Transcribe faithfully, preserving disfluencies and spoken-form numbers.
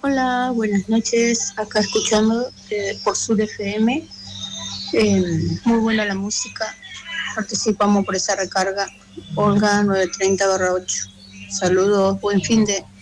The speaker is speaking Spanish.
Hola, buenas noches. Acá escuchando eh, por Sur F M. Eh, muy buena la música. Participamos por esa recarga. Olga nueve treinta barra ocho. Saludos, buen fin de...